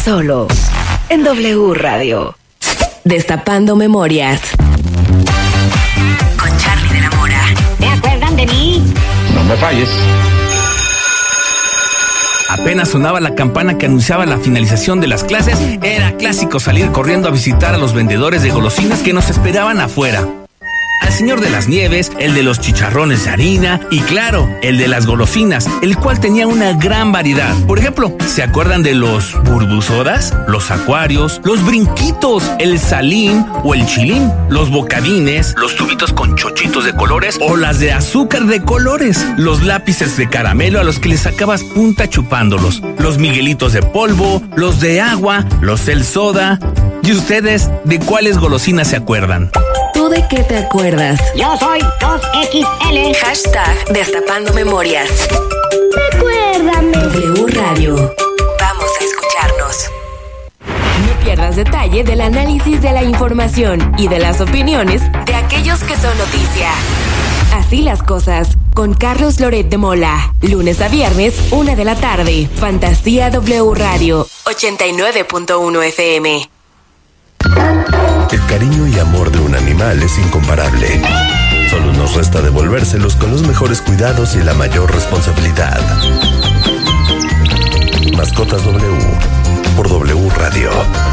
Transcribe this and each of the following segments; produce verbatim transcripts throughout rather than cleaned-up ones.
solo en W Radio. Destapando Memorias. Con Charlie de la Mora. ¿Se acuerdan de mí? No me falles. Apenas sonaba la campana que anunciaba la finalización de las clases, era clásico salir corriendo a visitar a los vendedores de golosinas que nos esperaban afuera. Al señor de las nieves, el de los chicharrones de harina y claro, el de las golosinas, el cual tenía una gran variedad. Por ejemplo, ¿se acuerdan de los burbusodas, los acuarios, los brinquitos, el salín o el chilín, los bocadines, los tubitos con chochitos de colores o las de azúcar de colores, los lápices de caramelo a los que le sacabas punta chupándolos, los miguelitos de polvo, los de agua, los del soda? ¿Y ustedes de cuáles golosinas se acuerdan? ¿Tú de qué te acuerdas? Yo soy dos equis ele. Hashtag Destapando Memorias. Recuérdame. W Radio. Vamos a escucharnos. No pierdas detalle del análisis de la información y de las opiniones de aquellos que son noticia. Así las cosas, con Carlos Loret de Mola. Lunes a viernes, una de la tarde. Fantasía W Radio, ochenta y nueve punto uno F M. El cariño y amor de un animal es incomparable. Solo nos resta devolvérselos con los mejores cuidados y la mayor responsabilidad. Mascotas W por W Radio.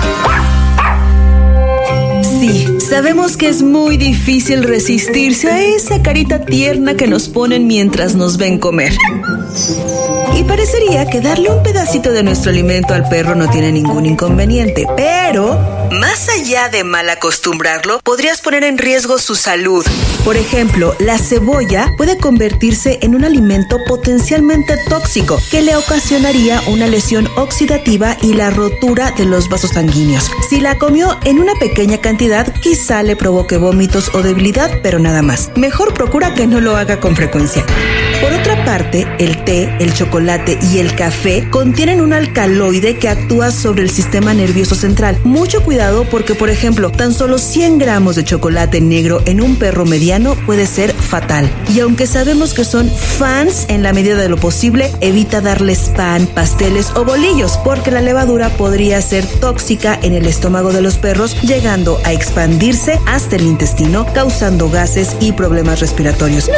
Sí, sabemos que es muy difícil resistirse a esa carita tierna que nos ponen mientras nos ven comer. Y parecería que darle un pedacito de nuestro alimento al perro no tiene ningún inconveniente, pero más allá de mal acostumbrarlo, podrías poner en riesgo su salud. Por ejemplo, la cebolla puede convertirse en un alimento potencialmente tóxico que le ocasionaría una lesión oxidativa y la rotura de los vasos sanguíneos. Si la comió en una pequeña cantidad, quizá le provoque vómitos o debilidad, pero nada más. Mejor procura que no lo haga con frecuencia. Por otra parte, el té, el chocolate y el café contienen un alcaloide que actúa sobre el sistema nervioso central. Mucho cuidado porque, por ejemplo, tan solo cien gramos de chocolate negro en un perro mediano puede ser fatal. Y aunque sabemos que son fans en la medida de lo posible, evita darles pan, pasteles o bolillos porque la levadura podría ser tóxica en el estómago de los perros, llegando a expandirse hasta el intestino, causando gases y problemas respiratorios.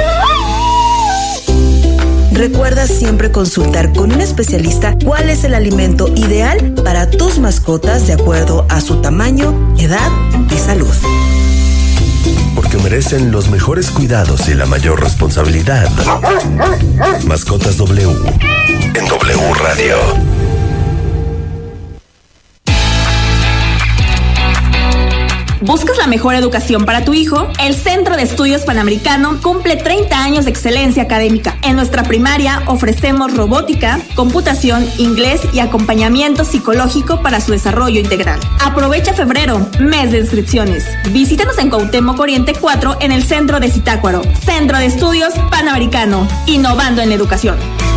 Recuerda siempre consultar con un especialista cuál es el alimento ideal para tus mascotas de acuerdo a su tamaño, edad y salud. Porque merecen los mejores cuidados y la mayor responsabilidad. Mascotas W en W Radio. ¿Buscas la mejor educación para tu hijo? El Centro de Estudios Panamericano cumple treinta años de excelencia académica. En nuestra primaria ofrecemos robótica, computación, inglés y acompañamiento psicológico para su desarrollo integral. Aprovecha febrero, mes de inscripciones. Visítanos en Cuauhtémoc Oriente cuatro en el centro de Zitácuaro. Centro de Estudios Panamericano, innovando en la educación.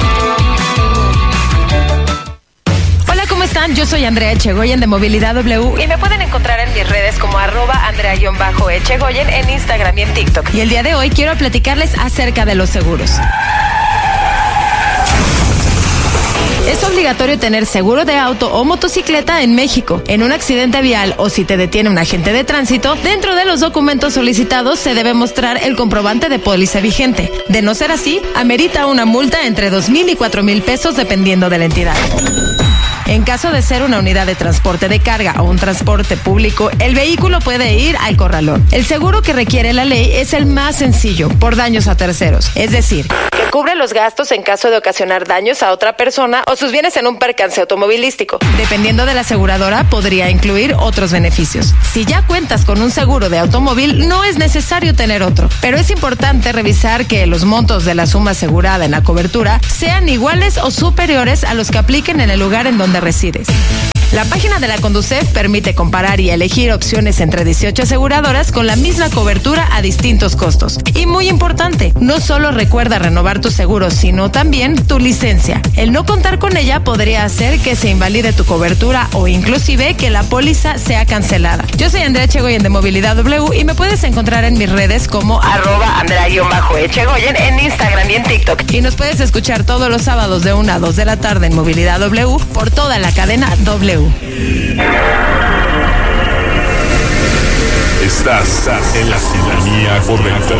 Yo soy Andrea Echegoyen de Movilidad W y me pueden encontrar en mis redes como arroba Andrea-Echegoyen en Instagram y en TikTok. Y el día de hoy quiero platicarles acerca de los seguros. Es obligatorio tener seguro de auto o motocicleta en México. En un accidente vial o si te detiene un agente de tránsito, dentro de los documentos solicitados se debe mostrar el comprobante de póliza vigente. De no ser así, amerita una multa entre dos mil y cuatro mil pesos dependiendo de la entidad. En caso de ser una unidad de transporte de carga o un transporte público, el vehículo puede ir al corralón. El seguro que requiere la ley es el más sencillo, por daños a terceros. Es decir, que cubre los gastos en caso de ocasionar daños a otra persona o sus bienes en un percance automovilístico. Dependiendo de la aseguradora, podría incluir otros beneficios. Si ya cuentas con un seguro de automóvil, no es necesario tener otro. Pero es importante revisar que los montos de la suma asegurada en la cobertura sean iguales o superiores a los que apliquen en el lugar en donde resides. La página de la Conducef permite comparar y elegir opciones entre dieciocho aseguradoras con la misma cobertura a distintos costos. Y muy importante, no solo recuerda renovar tu seguro, sino también tu licencia. El no contar con ella podría hacer que se invalide tu cobertura o inclusive que la póliza sea cancelada. Yo soy Andrea Echegoyen de Movilidad W y me puedes encontrar en mis redes como arroba Andrea-Echegoyen en Instagram y en TikTok. Y nos puedes escuchar todos los sábados de una a dos de la tarde en Movilidad W por toda la cadena W. W. Estás en la sintonía correcta.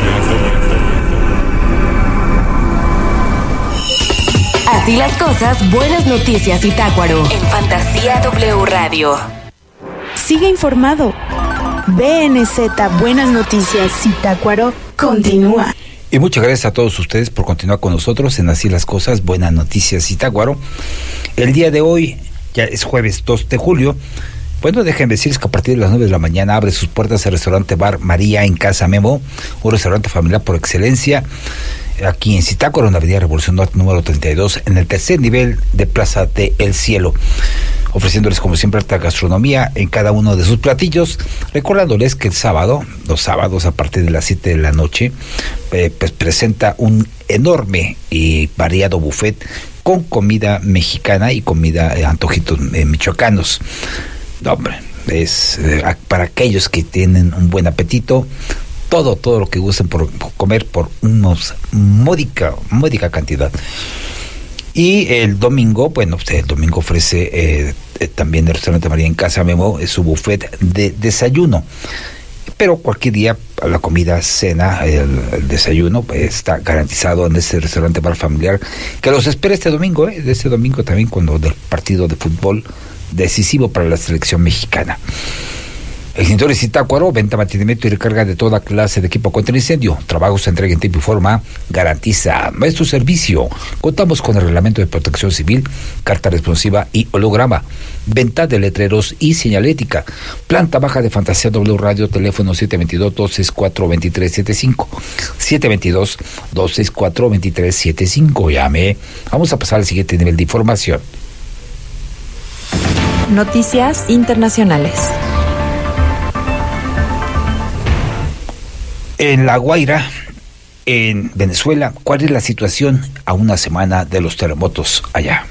Así las cosas, buenas noticias Zitácuaro en Fantasía W Radio. Sigue informado. B N Z Buenas Noticias Zitácuaro continúa. Y muchas gracias a todos ustedes por continuar con nosotros en Así las Cosas, Buenas Noticias Zitácuaro. El día de hoy, ya es jueves dos de julio, bueno, déjenme decirles que a partir de las nueve de la mañana abre sus puertas el restaurante Bar María en Casa Memo, un restaurante familiar por excelencia, aquí en Zitácuaro, en la avenida Revolución Norte número treinta y dos, en el tercer nivel de Plaza de El Cielo, ofreciéndoles como siempre alta gastronomía en cada uno de sus platillos, recordándoles que el sábado, los sábados a partir de las siete de la noche, eh, pues presenta un enorme y variado buffet con comida mexicana y comida, eh, antojitos eh, michoacanos. No, hombre, es eh, para aquellos que tienen un buen apetito, todo, todo lo que gusten por, por comer por unos módica, módica cantidad. Y el domingo, bueno, el domingo ofrece eh, eh, también el restaurante María en Casa Memo eh, su buffet de desayuno. Pero cualquier día, la comida, cena, el, el desayuno, pues, está garantizado en este restaurante bar familiar que los espera este domingo, eh, este domingo también cuando del partido de fútbol decisivo para la selección mexicana. Extintores Zitácuaro, venta, mantenimiento y recarga de toda clase de equipo contra el incendio. Trabajos, entrega en tiempo y forma, garantiza nuestro servicio. Contamos con el reglamento de protección civil, carta responsiva y holograma. Venta de letreros y señalética. Planta baja de Fantasía W Radio, teléfono siete dos dos, dos seis cuatro, dos tres siete cinco. siete dos dos, dos seis cuatro, dos tres siete cinco. Llame. Vamos a pasar al siguiente nivel de información. Noticias internacionales. En La Guaira, en Venezuela, ¿cuál es la situación a una semana de los terremotos allá?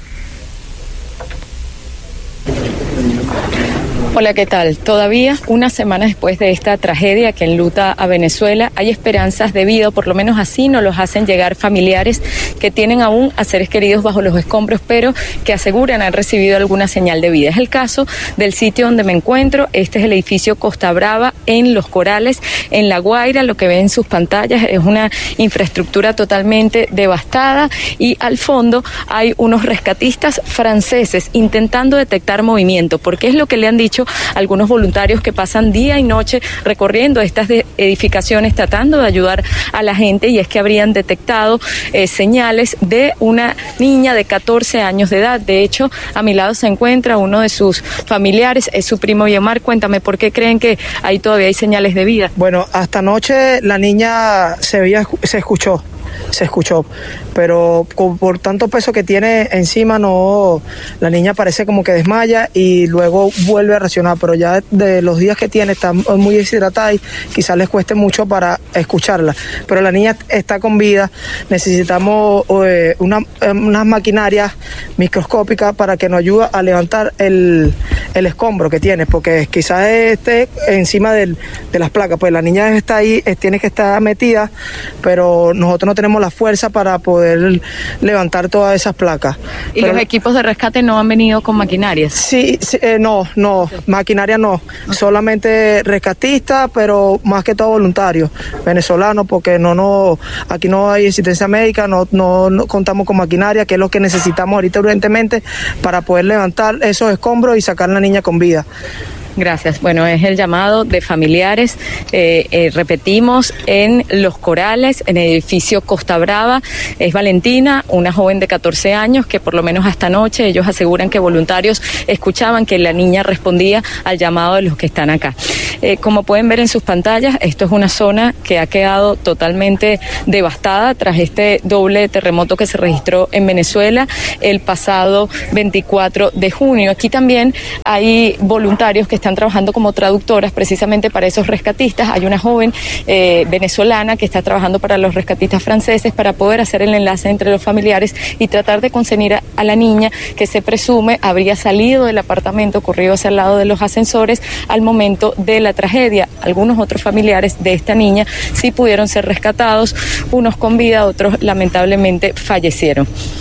Hola, ¿qué tal? Todavía una semana después de esta tragedia que enluta a Venezuela, hay esperanzas de vida, o por lo menos así nos los hacen llegar familiares que tienen aún a seres queridos bajo los escombros, pero que aseguran haber recibido alguna señal de vida. Es el caso del sitio donde me encuentro. Este es el edificio Costa Brava en Los Corales, en La Guaira. Lo que ven en sus pantallas es una infraestructura totalmente devastada y al fondo hay unos rescatistas franceses intentando detectar movimiento, porque es lo que le han dicho algunos voluntarios que pasan día y noche recorriendo estas edificaciones tratando de ayudar a la gente, y es que habrían detectado eh, señales de una niña de catorce años de edad. De hecho, a mi lado se encuentra uno de sus familiares, es su primo Yomar. Cuéntame, ¿por qué creen que ahí todavía hay señales de vida? Bueno, hasta anoche la niña se veía, se escuchó. se escuchó, pero con, por tanto peso que tiene encima, no, la niña parece como que desmaya y luego vuelve a reaccionar, pero ya de los días que tiene está muy deshidratada y quizás les cueste mucho para escucharla, pero la niña está con vida. Necesitamos eh, una, unas maquinarias microscópicas para que nos ayude a levantar el, el escombro que tiene, porque quizás esté encima del, de las placas, pues la niña está ahí, tiene que estar metida, pero nosotros no tenemos la fuerza para poder levantar todas esas placas. ¿Y pero, los equipos de rescate no han venido con maquinarias? Sí, sí eh, no, no, maquinaria no, solamente rescatistas, pero más que todo voluntarios, venezolanos, porque no, no, aquí no hay asistencia médica, no, no, no contamos con maquinaria, que es lo que necesitamos ahorita urgentemente para poder levantar esos escombros y sacar a la niña con vida. Gracias. Bueno, es el llamado de familiares, eh, eh, repetimos, en Los Corales, en el edificio Costa Brava. Es Valentina, una joven de catorce años que por lo menos hasta anoche ellos aseguran que voluntarios escuchaban que la niña respondía al llamado de los que están acá. Eh, como pueden ver en sus pantallas, esto es una zona que ha quedado totalmente devastada tras este doble terremoto que se registró en Venezuela el pasado veinticuatro de junio. Aquí también hay voluntarios que están trabajando como traductoras precisamente para esos rescatistas. Hay una joven eh, venezolana que está trabajando para los rescatistas franceses para poder hacer el enlace entre los familiares y tratar de conseguir a, a la niña que se presume habría salido del apartamento, corrido hacia el lado de los ascensores al momento de la tragedia. Algunos otros familiares de esta niña sí pudieron ser rescatados, unos con vida, otros lamentablemente fallecieron.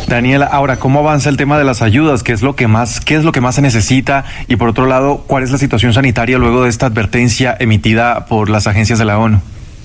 Daniela, ahora, ¿cómo avanza el tema de las ayudas? ¿Qué es lo que más, qué es lo que más se necesita? Y por otro lado, ¿cuál es la situación sanitaria luego de esta advertencia emitida por las agencias de la ONU?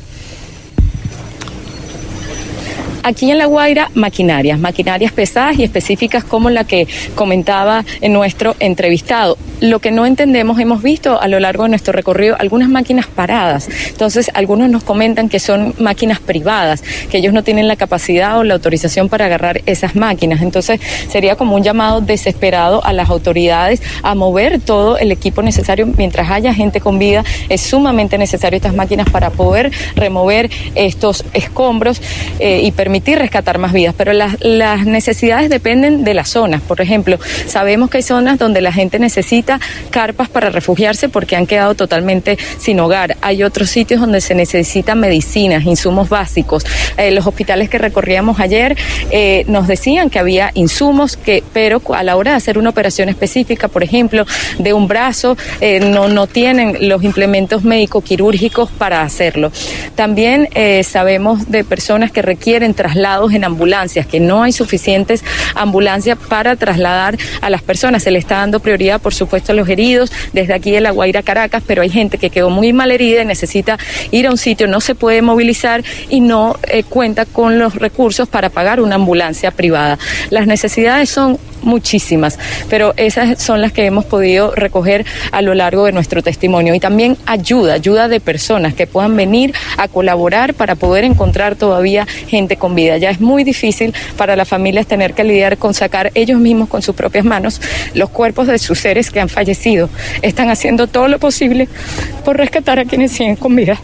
Aquí en La Guaira, maquinarias, maquinarias pesadas y específicas como la que comentaba en nuestro entrevistado. Lo que no entendemos, hemos visto a lo largo de nuestro recorrido algunas máquinas paradas. Entonces, algunos nos comentan que son máquinas privadas, que ellos no tienen la capacidad o la autorización para agarrar esas máquinas. Entonces, sería como un llamado desesperado a las autoridades a mover todo el equipo necesario. Mientras haya gente con vida, es sumamente necesario estas máquinas para poder remover estos escombros eh, y permitir permitir rescatar más vidas, pero las, las necesidades dependen de las zonas. Por ejemplo, sabemos que hay zonas donde la gente necesita carpas para refugiarse porque han quedado totalmente sin hogar. Hay otros sitios donde se necesitan medicinas, insumos básicos. Eh, los hospitales que recorríamos ayer eh, nos decían que había insumos, que, pero a la hora de hacer una operación específica, por ejemplo, de un brazo, eh, no, no tienen los implementos médico-quirúrgicos para hacerlo. También eh, sabemos de personas que requieren traslados en ambulancias, que no hay suficientes ambulancias para trasladar a las personas. Se le está dando prioridad, por supuesto, a los heridos desde aquí de La Guaira a Caracas, pero hay gente que quedó muy mal herida y necesita ir a un sitio, no se puede movilizar y no eh, cuenta con los recursos para pagar una ambulancia privada. Las necesidades son muchísimas, pero esas son las que hemos podido recoger a lo largo de nuestro testimonio. Y también ayuda, ayuda de personas que puedan venir a colaborar para poder encontrar todavía gente con vida. Ya es muy difícil para las familias tener que lidiar con sacar ellos mismos con sus propias manos los cuerpos de sus seres que han fallecido. Están haciendo todo lo posible por rescatar a quienes siguen con vida.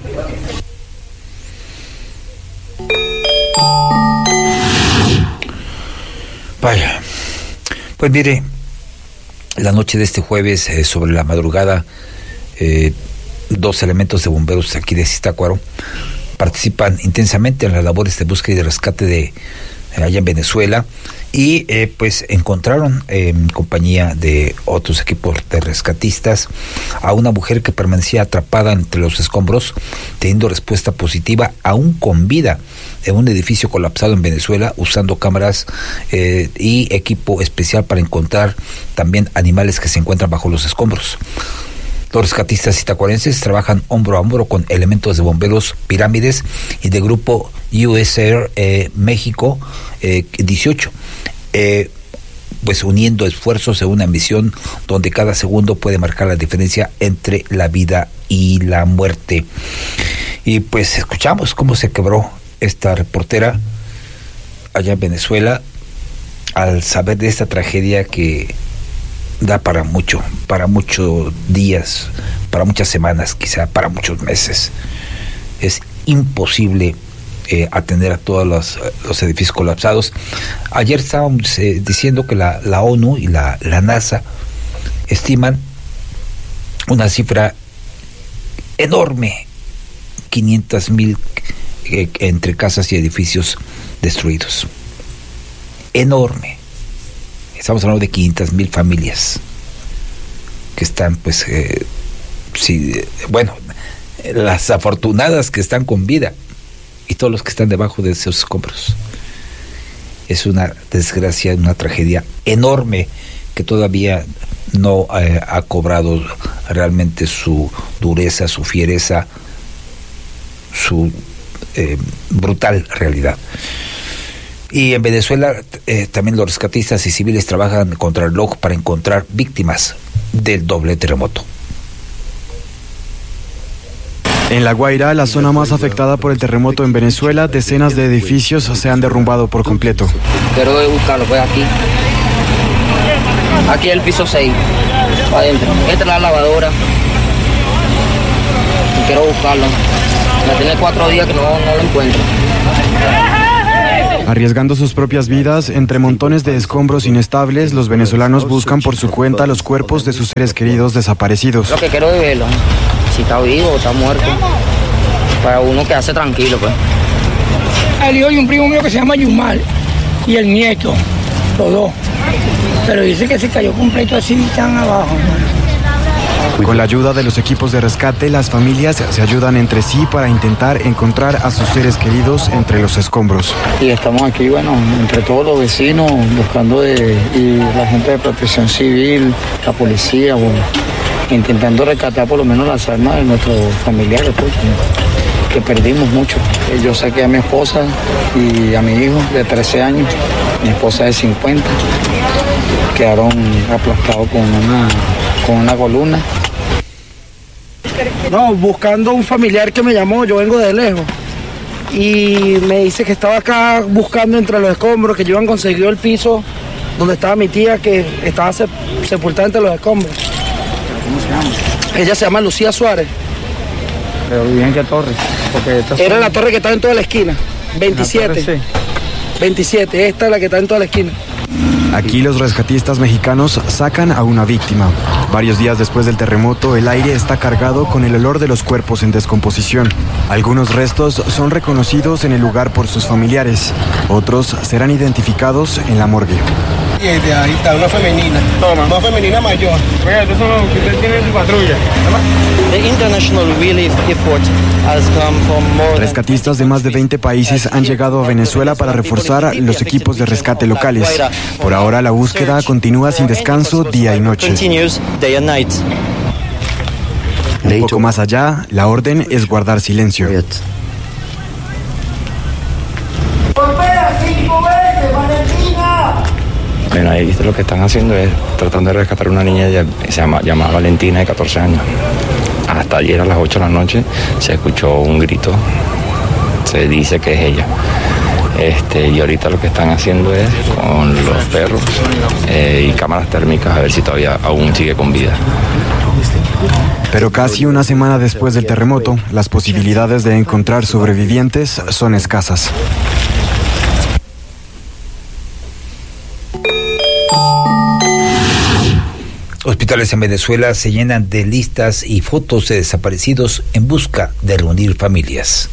Vaya. Pues mire, la noche de este jueves, eh, sobre la madrugada, eh, dos elementos de bomberos aquí de Zitácuaro participan intensamente en las labores de búsqueda y de rescate de eh, allá en Venezuela y eh, pues encontraron eh, en compañía de otros equipos de rescatistas a una mujer que permanecía atrapada entre los escombros, teniendo respuesta positiva aún con vida en un edificio colapsado en Venezuela, usando cámaras eh, y equipo especial para encontrar también animales que se encuentran bajo los escombros. Los rescatistas zitacuarenses trabajan hombro a hombro con elementos de bomberos Pirámides y de grupo U S Air eh, México eh, dieciocho, eh, pues uniendo esfuerzos en una misión donde cada segundo puede marcar la diferencia entre la vida y la muerte. Y pues escuchamos cómo se quebró esta reportera allá en Venezuela al saber de esta tragedia que da para mucho, para muchos días, para muchas semanas, quizá para muchos meses. Es imposible eh, atender a todos los, los edificios colapsados. Ayer estábamos eh, diciendo que la, la ONU y la, la NASA estiman una cifra enorme, quinientas mil eh, entre casas y edificios destruidos. Enorme. Estamos hablando de quinientas mil familias que están, pues, eh, sí, bueno, las afortunadas que están con vida y todos los que están debajo de esos escombros. Es una desgracia, una tragedia enorme que todavía no eh, ha cobrado realmente su dureza, su fiereza, su eh, brutal realidad. Y en Venezuela eh, también los rescatistas y civiles trabajan contra el reloj para encontrar víctimas del doble terremoto. En La Guaira, la zona más afectada por el terremoto en Venezuela, decenas de edificios se han derrumbado por completo. Quiero buscarlo, pues aquí. Aquí el piso seis, para adentro. Esta es la lavadora. Y quiero buscarlo. Ya tiene cuatro días que no, no lo encuentro. Arriesgando sus propias vidas, entre montones de escombros inestables, los venezolanos buscan por su cuenta los cuerpos de sus seres queridos desaparecidos. Lo que quiero es verlo, si está vivo o está muerto, para uno quedarse tranquilo, pues. El hijo de un primo mío que se llama Yumal y el nieto, los dos. Pero dice que se cayó completo así, tan abajo. Con la ayuda de los equipos de rescate, las familias se ayudan entre sí para intentar encontrar a sus seres queridos entre los escombros. Y estamos aquí, bueno, entre todos los vecinos, buscando de, y la gente de protección civil, la policía, bueno, intentando rescatar por lo menos las almas de nuestros familiares, pues, que, que perdimos mucho. Yo saqué a mi esposa y a mi hijo de trece años, mi esposa de cincuenta, quedaron aplastados con una, con una columna. No, buscando un familiar que me llamó, yo vengo de lejos, y me dice que estaba acá buscando entre los escombros, que yo habían conseguido el piso donde estaba mi tía, que estaba se, sepultada entre los escombros. ¿Cómo se llama? Ella se llama Lucía Suárez. ¿Pero vivía en qué torre? Porque esta Era la torre que está en toda la esquina, veintisiete. Torre, sí. veintisiete, esta es la que está en toda la esquina. Aquí los rescatistas mexicanos sacan a una víctima. Varios días después del terremoto, el aire está cargado con el olor de los cuerpos en descomposición. Algunos restos son reconocidos en el lugar por sus familiares. Otros serán identificados en la morgue. Y de ahí está una femenina. Toma. Una femenina mayor. Oiga, estos son los que usted tiene en su patrulla. The international relief effort has come from more than... Rescatistas de más de veinte países han llegado a Venezuela para reforzar los equipos de rescate locales. Por ahora la búsqueda continúa sin descanso día y noche. Un poco más allá, la orden es guardar silencio. Bueno, ahí lo que están haciendo es tratando de rescatar a una niña ya, se llama, llamada Valentina, de catorce años. Hasta ayer a las ocho de la noche se escuchó un grito, se dice que es ella. Este, y ahorita lo que están haciendo es con los perros eh, y cámaras térmicas a ver si todavía aún sigue con vida. Pero casi una semana después del terremoto, las posibilidades de encontrar sobrevivientes son escasas. Hospitales en Venezuela se llenan de listas y fotos de desaparecidos en busca de reunir familias.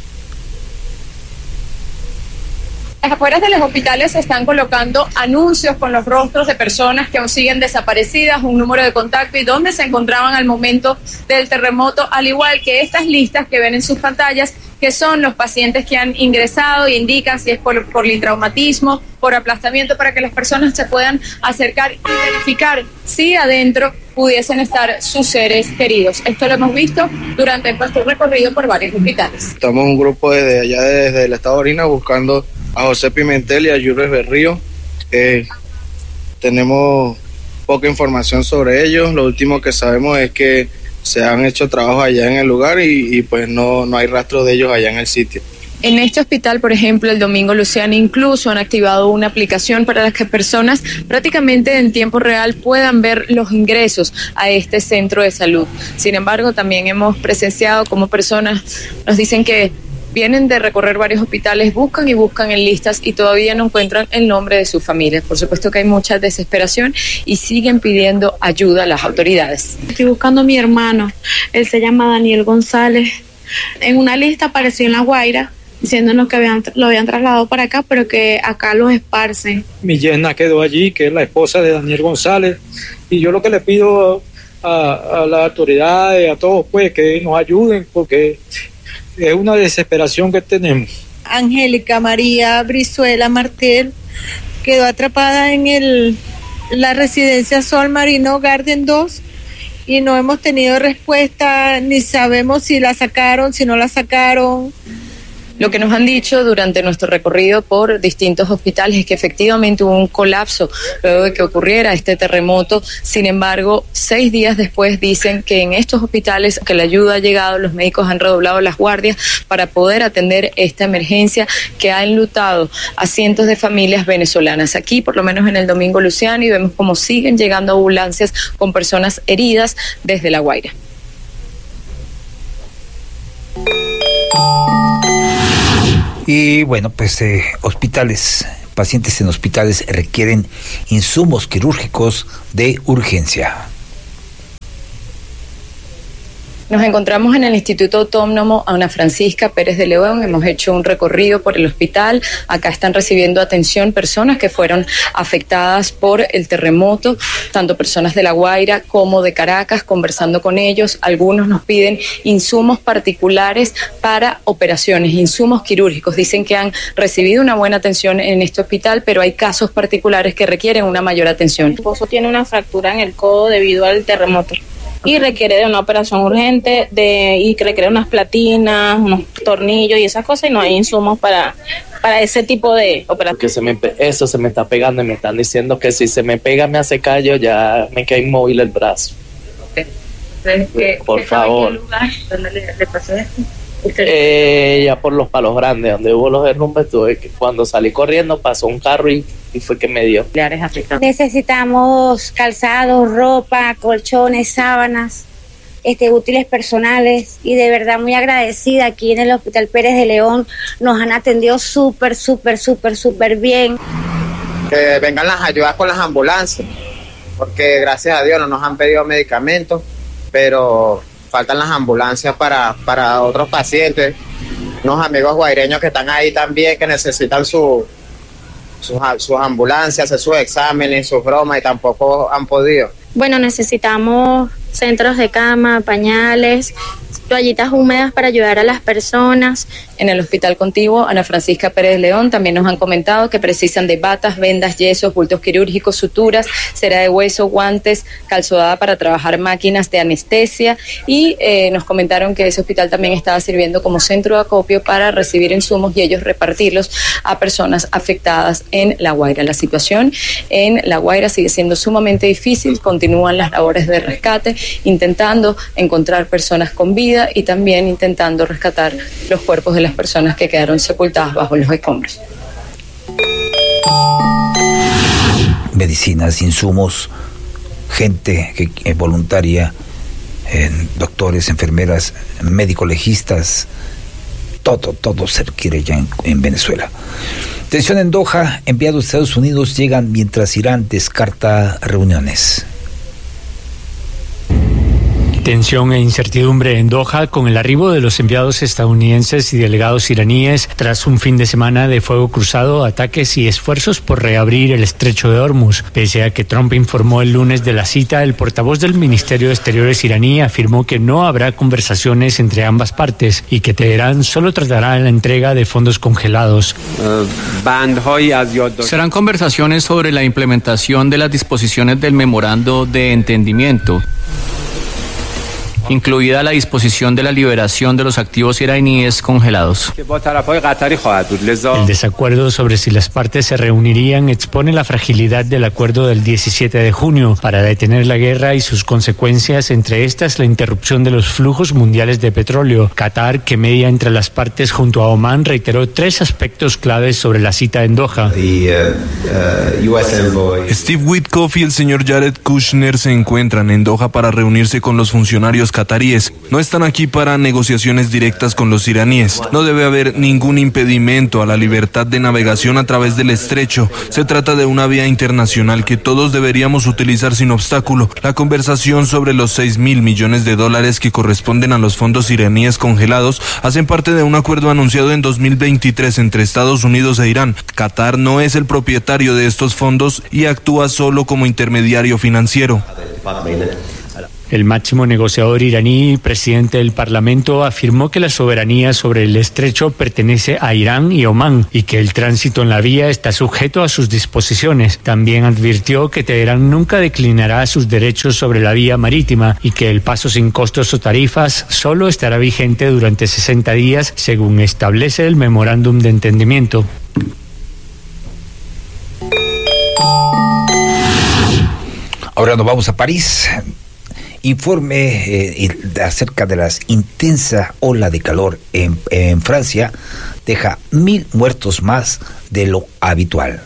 Las afueras de los hospitales se están colocando anuncios con los rostros de personas que aún siguen desaparecidas, un número de contacto y dónde se encontraban al momento del terremoto, al igual que estas listas que ven en sus pantallas, que son los pacientes que han ingresado y indican si es por, por traumatismo, por aplastamiento, para que las personas se puedan acercar y verificar si adentro pudiesen estar sus seres queridos. Esto lo hemos visto durante nuestro recorrido por varios hospitales. Estamos un grupo desde allá, desde el estado de Orina, buscando a José Pimentel y a Jules Berrío. Eh, tenemos poca información sobre ellos. Lo último que sabemos es que se han hecho trabajos allá en el lugar y, y pues no, no hay rastro de ellos allá en el sitio. En este hospital, por ejemplo, el Domingo Luciano, incluso han activado una aplicación para las que personas prácticamente en tiempo real puedan ver los ingresos a este centro de salud. Sin embargo, también hemos presenciado cómo personas nos dicen que vienen de recorrer varios hospitales, buscan y buscan en listas y todavía no encuentran el nombre de sus familias. Por supuesto que hay mucha desesperación y siguen pidiendo ayuda a las autoridades. Estoy buscando a mi hermano, él se llama Daniel González. En una lista apareció en La Guaira, diciéndonos que habían, lo habían trasladado para acá, pero que acá los esparcen. Mi yerna quedó allí, que es la esposa de Daniel González, y yo lo que le pido a, a las autoridades, a todos, pues, que nos ayuden, porque es una desesperación que tenemos. Angélica María Brizuela Martel quedó atrapada en el la residencia Sol Marino Garden dos y no hemos tenido respuesta, ni sabemos si la sacaron, si no la sacaron. Lo que nos han dicho durante nuestro recorrido por distintos hospitales es que efectivamente hubo un colapso luego de que ocurriera este terremoto. Sin embargo, seis días después dicen que en estos hospitales que la ayuda ha llegado, los médicos han redoblado las guardias para poder atender esta emergencia que ha enlutado a cientos de familias venezolanas. Aquí, por lo menos en el Domingo Luciano, y vemos cómo siguen llegando ambulancias con personas heridas desde La Guaira. Y bueno, pues eh, hospitales, pacientes en hospitales requieren insumos quirúrgicos de urgencia. Nos encontramos en el Instituto Autónomo Ana Francisca Pérez de León. Hemos hecho un recorrido por el hospital. Acá están recibiendo atención personas que fueron afectadas por el terremoto, tanto personas de La Guaira como de Caracas, conversando con ellos. Algunos nos piden insumos particulares para operaciones, insumos quirúrgicos. Dicen que han recibido una buena atención en este hospital, pero hay casos particulares que requieren una mayor atención. Mi esposo tiene una fractura en el codo debido al terremoto y requiere de una operación urgente de y requiere unas platinas, unos tornillos y esas cosas, y no hay insumos para, para ese tipo de operación. Que se me, eso se me está pegando y me están diciendo que si se me pega me hace callo, ya me queda inmóvil el brazo. ¿Qué, por qué favor. ¿En qué lugar? ¿Dónde le, le pasó esto? Eh, ya por los Palos Grandes, donde hubo los derrumbes, tuve que, cuando salí corriendo pasó un carro y, y fue que me dio. Necesitamos calzados, ropa, colchones, sábanas, este, útiles personales, y de verdad muy agradecida. Aquí en el Hospital Pérez de León nos han atendido súper, súper, súper, súper bien. Que vengan las ayudas con las ambulancias, porque gracias a Dios no nos han pedido medicamentos, pero faltan las ambulancias para, para otros pacientes, unos amigos guaireños que están ahí también, que necesitan su, sus, sus ambulancias, hacer sus exámenes, sus bromas, y tampoco han podido. Bueno, necesitamos centros de cama, pañales, toallitas húmedas para ayudar a las personas. En el hospital contiguo Ana Francisca Pérez de León también nos han comentado que precisan de batas, vendas, yesos, bultos quirúrgicos, suturas, cera de hueso, guantes, calzodada para trabajar máquinas de anestesia, y eh, nos comentaron que ese hospital también estaba sirviendo como centro de acopio para recibir insumos y ellos repartirlos a personas afectadas en La Guaira. La situación en La Guaira sigue siendo sumamente difícil, continúan las labores de rescate, intentando encontrar personas con vida y también intentando rescatar los cuerpos de las personas que quedaron sepultadas bajo los escombros. Medicinas, insumos, gente que es voluntaria, eh, doctores, enfermeras, médico legistas, todo, todo se requiere ya en, en Venezuela. Tensión en Doha, enviados de Estados Unidos llegan mientras Irán descarta reuniones. Tensión e incertidumbre en Doha con el arribo de los enviados estadounidenses y delegados iraníes tras un fin de semana de fuego cruzado, ataques y esfuerzos por reabrir el estrecho de Hormuz. Pese a que Trump informó el lunes de la cita, el portavoz del Ministerio de Exteriores iraní afirmó que no habrá conversaciones entre ambas partes y que Teherán solo tratará la entrega de fondos congelados. Serán conversaciones sobre la implementación de las disposiciones del memorando de entendimiento, incluida la disposición de la liberación de los activos iraníes congelados. El desacuerdo sobre si las partes se reunirían expone la fragilidad del acuerdo del diecisiete de junio para detener la guerra y sus consecuencias, entre estas la interrupción de los flujos mundiales de petróleo. Qatar, que media entre las partes junto a Omán, reiteró tres aspectos claves sobre la cita en Doha. Steve Witkoff y el señor Jared Kushner se encuentran en Doha para reunirse con los funcionarios cataríes. No están aquí para negociaciones directas con los iraníes. No debe haber ningún impedimento a la libertad de navegación a través del estrecho. Se trata de una vía internacional que todos deberíamos utilizar sin obstáculo. La conversación sobre los seis mil millones de dólares que corresponden a los fondos iraníes congelados hacen parte de un acuerdo anunciado en dos mil veintitrés entre Estados Unidos e Irán. Qatar no es el propietario de estos fondos y actúa solo como intermediario financiero. El máximo negociador iraní y presidente del Parlamento afirmó que la soberanía sobre el estrecho pertenece a Irán y Omán y que el tránsito en la vía está sujeto a sus disposiciones. También advirtió que Teherán nunca declinará sus derechos sobre la vía marítima y que el paso sin costos o tarifas solo estará vigente durante sesenta días, según establece el memorándum de entendimiento. Ahora nos vamos a París. Informe eh, acerca de la intensa ola de calor en, en Francia deja mil muertos más de lo habitual.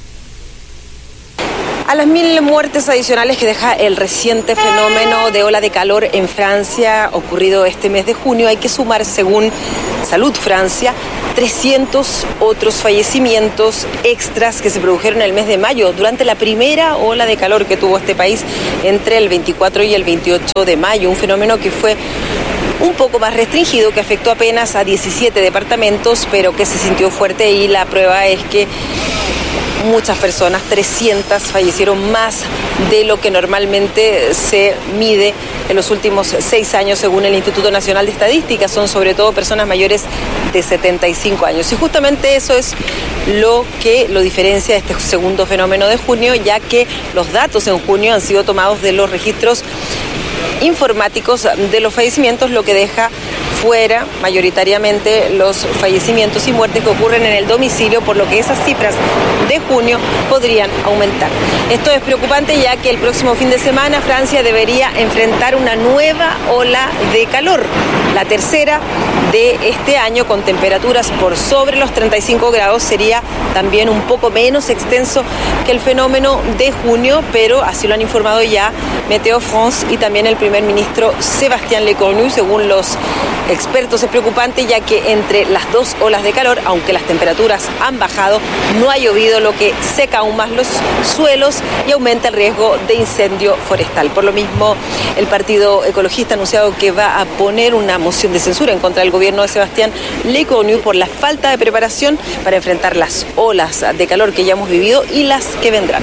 A las mil muertes adicionales que deja el reciente fenómeno de ola de calor en Francia ocurrido este mes de junio, hay que sumar, según Salud Francia, trescientos otros fallecimientos extras que se produjeron el mes de mayo durante la primera ola de calor que tuvo este país entre el veinticuatro y el veintiocho de mayo, un fenómeno que fue un poco más restringido que afectó apenas a diecisiete departamentos, pero que se sintió fuerte, y la prueba es que muchas personas, trescientas, fallecieron más de lo que normalmente se mide en los últimos seis años según el Instituto Nacional de Estadística. Son sobre todo personas mayores de setenta y cinco años. Y justamente eso es lo que lo diferencia de este segundo fenómeno de junio, ya que los datos en junio han sido tomados de los registros informáticos de los fallecimientos, lo que deja fuera mayoritariamente los fallecimientos y muertes que ocurren en el domicilio, por lo que esas cifras de junio podrían aumentar. Esto es preocupante, ya que el próximo fin de semana Francia debería enfrentar una nueva ola de calor, la tercera de este año, con temperaturas por sobre los treinta y cinco grados. Sería también un poco menos extenso que el fenómeno de junio, pero así lo han informado ya Météo France y también el primer ministro Sébastien Lecornu. Según los expertos, es preocupante, ya que entre las dos olas de calor, aunque las temperaturas han bajado, no ha llovido, lo que seca aún más los suelos y aumenta el riesgo de incendio forestal. Por lo mismo, el Partido Ecologista ha anunciado que va a poner una moción de censura en contra del gobierno de Sébastien Lecornu por la falta de preparación para enfrentar las olas de calor que ya hemos vivido y las que vendrán.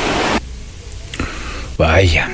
Vaya.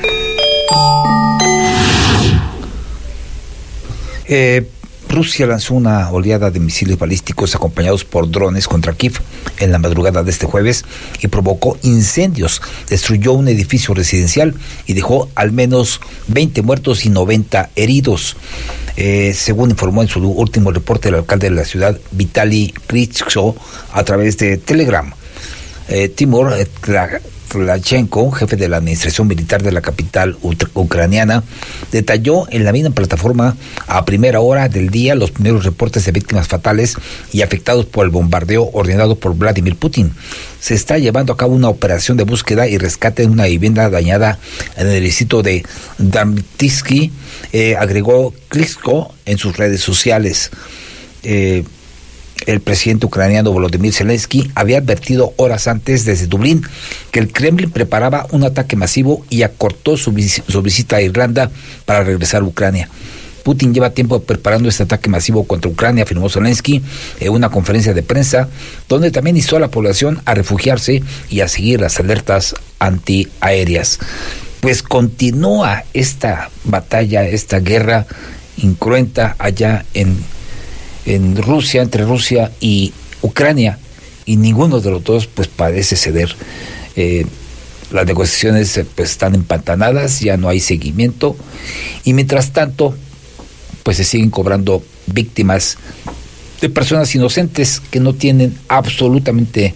Eh, Rusia lanzó una oleada de misiles balísticos acompañados por drones contra Kiev en la madrugada de este jueves y provocó incendios. Destruyó un edificio residencial y dejó al menos veinte muertos y noventa heridos. Eh, según informó en su último reporte el alcalde de la ciudad, Vitaly Klitschko, a través de Telegram. Eh, Timur Tlachenko, jefe de la administración militar de la capital ucraniana, detalló en la misma plataforma a primera hora del día los primeros reportes de víctimas fatales y afectados por el bombardeo ordenado por Vladimir Putin. Se está llevando a cabo una operación de búsqueda y rescate en una vivienda dañada en el distrito de Darmitsky, eh, agregó Klitschko en sus redes sociales. Eh, El presidente ucraniano Volodymyr Zelensky había advertido horas antes desde Dublín que el Kremlin preparaba un ataque masivo y acortó su, vis- su visita a Irlanda para regresar a Ucrania. Putin lleva tiempo preparando este ataque masivo contra Ucrania, afirmó Zelensky en una conferencia de prensa, donde también instó a la población a refugiarse y a seguir las alertas antiaéreas. Pues continúa esta batalla, esta guerra incruenta allá en en Rusia, entre Rusia y Ucrania, y ninguno de los dos pues parece ceder. Eh, las negociaciones pues están empantanadas, ya no hay seguimiento, y mientras tanto pues se siguen cobrando víctimas de personas inocentes que no tienen absolutamente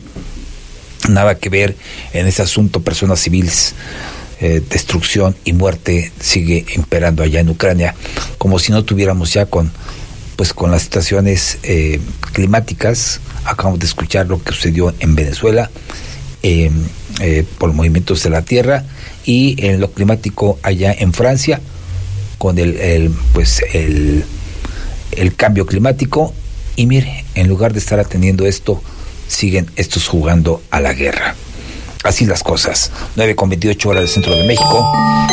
nada que ver en ese asunto. Personas civiles. Eh, destrucción y muerte sigue imperando allá en Ucrania, como si no tuviéramos ya con pues con las situaciones eh, climáticas. Acabamos de escuchar lo que sucedió en Venezuela eh, eh, por los movimientos de la tierra, y en lo climático allá en Francia con el, el pues el, el cambio climático. Y mire, en lugar de estar atendiendo esto, siguen estos jugando a la guerra. Así las cosas. nueve con veintiocho horas del centro de México.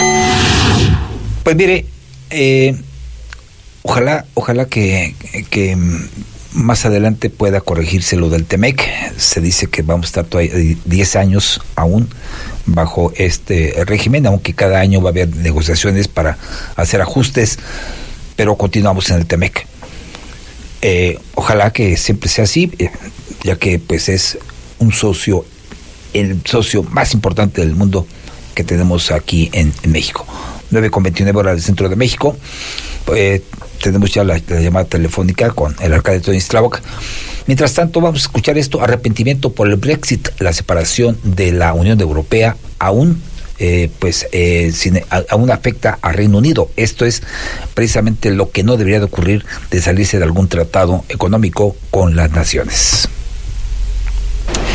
Pues mire, eh, Ojalá, ojalá que, que más adelante pueda corregirse lo del Temec. Se dice que vamos a estar todavía diez años aún bajo este régimen, aunque cada año va a haber negociaciones para hacer ajustes, pero continuamos en el Temec. Eh, ojalá que siempre sea así, eh, ya que pues es un socio, el socio más importante del mundo que tenemos aquí en, en México. nueve con veintinueve horas del centro de México. Eh, tenemos ya la, la llamada telefónica con el alcalde Tony Stravok. Mientras tanto, vamos a escuchar esto: arrepentimiento por el Brexit, la separación de la Unión Europea aún eh, pues eh, sin, a, aún afecta a Reino Unido. Esto es precisamente lo que no debería de ocurrir, de salirse de algún tratado económico con las naciones.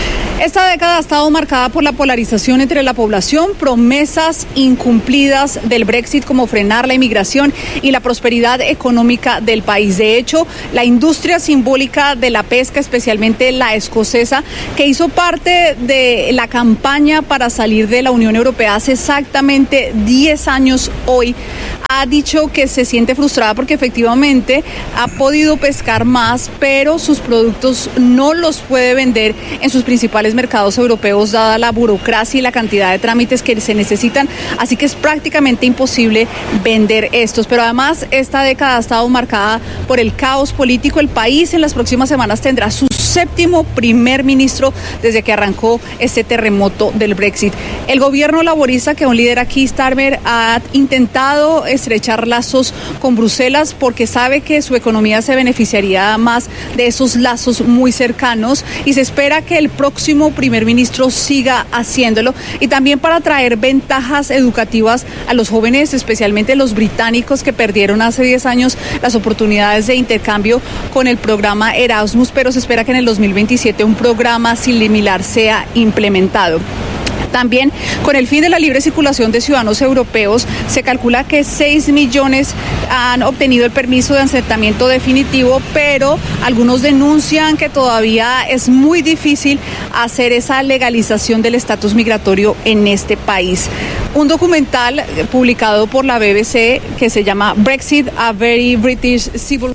Esta década ha estado marcada por la polarización entre la población, promesas incumplidas del Brexit como frenar la inmigración y la prosperidad económica del país. De hecho, la industria simbólica de la pesca, especialmente la escocesa, que hizo parte de la campaña para salir de la Unión Europea hace exactamente diez años hoy, ha dicho que se siente frustrada porque efectivamente ha podido pescar más, pero sus productos no los puede vender en sus principales mercados europeos dada la burocracia y la cantidad de trámites que se necesitan, así que es prácticamente imposible vender estos. Pero además esta década ha estado marcada por el caos político. El país en las próximas semanas tendrá su séptimo primer ministro desde que arrancó este terremoto del Brexit. El gobierno laborista que aún lidera Keir Starmer ha intentado estrechar lazos con Bruselas porque sabe que su economía se beneficiaría más de esos lazos muy cercanos y se espera que el próximo primer ministro siga haciéndolo, y también para traer ventajas educativas a los jóvenes, especialmente los británicos que perdieron hace diez años las oportunidades de intercambio con el programa Erasmus, pero se espera que en el dos mil veintisiete un programa similar sea implementado. También, con el fin de la libre circulación de ciudadanos europeos, se calcula que seis millones han obtenido el permiso de asentamiento definitivo, pero algunos denuncian que todavía es muy difícil hacer esa legalización del estatus migratorio en este país. Un documental publicado por la B B C que se llama Brexit, a Very British Civil.